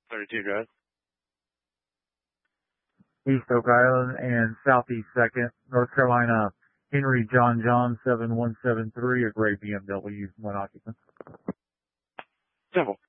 32 Drive. East Oak Island and Southeast 2nd, North Carolina, Henry John 7173, a gray BMW, one occupant. Simple.